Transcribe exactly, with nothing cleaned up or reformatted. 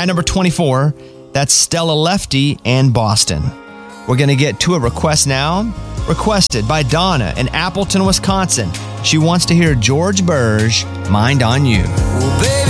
At number twenty-four, that's Stella Lefty and Boston. We're going to get to a request now. Requested by Donna in Appleton, Wisconsin. She wants to hear George Burge, Mind on You. Well, baby,